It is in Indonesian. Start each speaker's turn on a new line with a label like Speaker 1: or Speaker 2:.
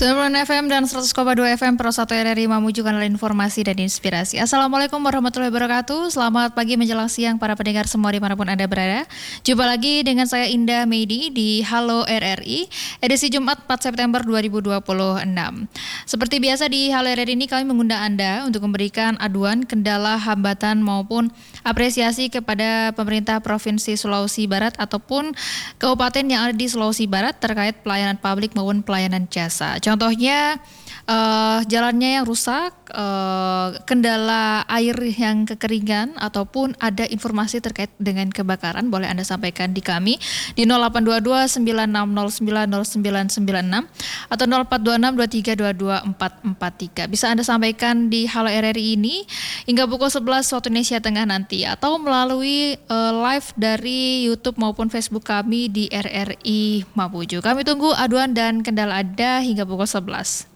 Speaker 1: 90 FM dan 100,2 FM Pro 1 RRI Mamuju Kanal Informasi dan Inspirasi. Assalamualaikum warahmatullahi wabarakatuh. Selamat pagi menjelang siang para pendengar semua dimanapun Anda berada. Jumpa lagi dengan saya Indah Meidi di Halo RRI, edisi Jumat 4 September 2026. Seperti biasa di Halo RRI ini kami mengundang Anda untuk memberikan aduan, kendala, hambatan maupun apresiasi kepada pemerintah Provinsi Sulawesi Barat ataupun kabupaten yang ada di Sulawesi Barat terkait pelayanan publik maupun pelayanan jasa. Contohnya jalannya yang rusak, kendala air yang kekeringan, ataupun ada informasi terkait dengan kebakaran, boleh Anda sampaikan di kami di 0822 9609 0996 atau 0426 2322 443. Bisa Anda sampaikan di Halo RRI ini hingga pukul 11 waktu Indonesia Tengah nanti, atau melalui live dari YouTube maupun Facebook kami di RRI Mamuju. Kami tunggu aduan dan kendala Anda hingga pukul 11.